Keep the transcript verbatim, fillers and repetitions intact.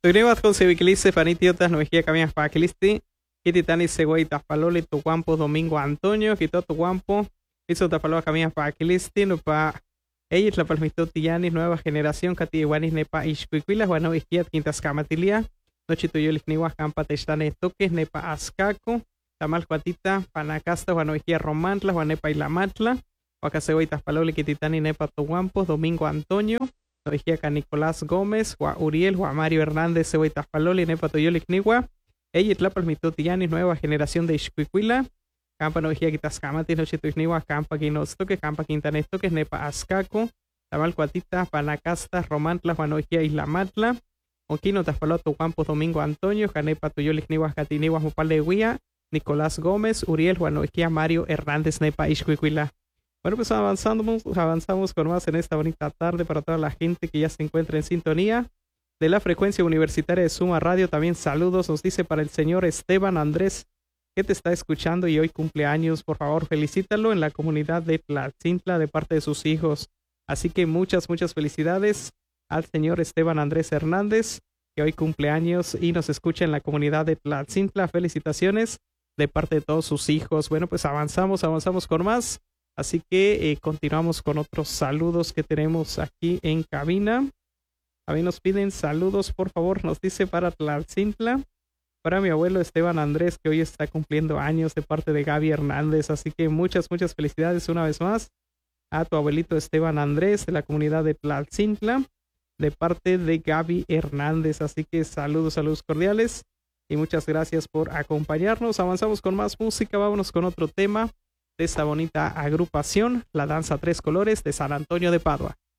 Tugniwas con Sevikilice, Fanitiotas, Novejía Caminas Paquilisti, Kititani Següey Tafaloli, Tuguampo, Domingo Antonio, Quito Tuguampo, Hizo Tafaloa Caminas Paquilisti, Nupa, Ella la Palmito Tiani, Nueva Generación, Cati Iguanis Nepa Ishquiquilas, Guano Isquiat, Quintas Camatilia, Nochito Yolisniwas, Campa Techtane Toques, Nepa Azcaco, Tamal Cuatita, Panacasta, Guano Isquia Romantla, Guanepa Ilamatla, Huacasegüey Tafaloli, Kititani Nepa Tuguampo, Domingo Antonio, Novijiaca Nicolás Gómez, Gua Uriel, Gua Mario Hernández, Ceboy Tafaloli, Nepa Toyolik Nigua, Ella Tlapal Mitotiani, Nueva Generación de Ixcuicuila, Campa Novijiaca Tascamati, Nochituignigua, Campa Quinostoque, Campa Quintanestoques, Nepa Azcaco, Tamal Cuatita, Panacasta, Romantla, Juanojica Islamatla, Oquino Tafaloto, Campos Domingo Antonio, Canepa Toyolik Nigua, Catinigua, Mupaleguía, Nicolás Gómez, Uriel, Juanojica Mario Hernández, Nepa Ixcuicuila. Bueno, pues avanzamos, avanzamos con más en esta bonita tarde para toda la gente que ya se encuentra en sintonía de la frecuencia universitaria de Suma Radio. También saludos, nos dice para el señor Esteban Andrés, que te está escuchando y hoy cumpleaños. Por favor, felicítalo en la comunidad de Tlatzintla de parte de sus hijos. Así que muchas, muchas felicidades al señor Esteban Andrés Hernández, que hoy cumpleaños y nos escucha en la comunidad de Tlatzintla. Felicitaciones de parte de todos sus hijos. Bueno, pues avanzamos, avanzamos con más. Así que eh, continuamos con otros saludos que tenemos aquí en cabina. A mí nos piden saludos, por favor, nos dice para Tlatzintla, para mi abuelo Esteban Andrés, que hoy está cumpliendo años de parte de Gaby Hernández. Así que muchas, muchas felicidades una vez más a tu abuelito Esteban Andrés de la comunidad de Tlatzintla, de parte de Gaby Hernández. Así que saludos, saludos cordiales y muchas gracias por acompañarnos. Avanzamos con más música, vámonos con otro tema de esta bonita agrupación, la danza Tres Colores de San Antonio de Padua.